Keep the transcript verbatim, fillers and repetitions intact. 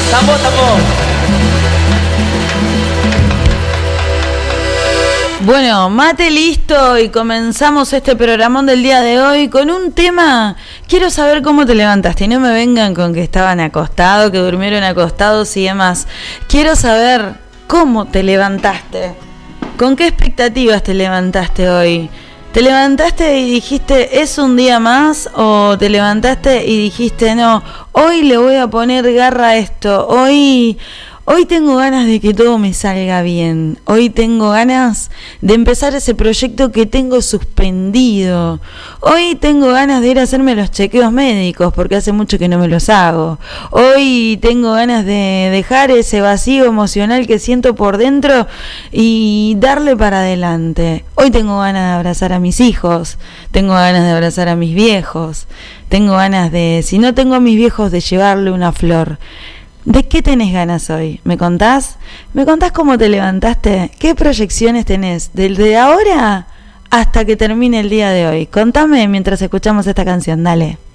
Tambo, tambo. Bueno, mate listo y comenzamos este programón del día de hoy con un tema. Quiero saber cómo te levantaste y no me vengan con que estaban acostados, que durmieron acostados y demás. Quiero saber cómo te levantaste, con qué expectativas te levantaste hoy. ¿Te levantaste y dijiste es un día más? ¿O te levantaste y dijiste no, hoy le voy a poner garra a esto, hoy... Hoy tengo ganas de que todo me salga bien. Hoy tengo ganas de empezar ese proyecto que tengo suspendido. Hoy tengo ganas de ir a hacerme los chequeos médicos porque hace mucho que no me los hago. Hoy tengo ganas de dejar ese vacío emocional que siento por dentro y darle para adelante. Hoy tengo ganas de abrazar a mis hijos. Tengo ganas de abrazar a mis viejos. Tengo ganas de, si no tengo a mis viejos, de llevarle una flor. ¿De qué tenés ganas hoy? ¿Me contás? ¿Me contás cómo te levantaste? ¿Qué proyecciones tenés? ¿Desde ahora hasta que termine el día de hoy? Contame mientras escuchamos esta canción, dale.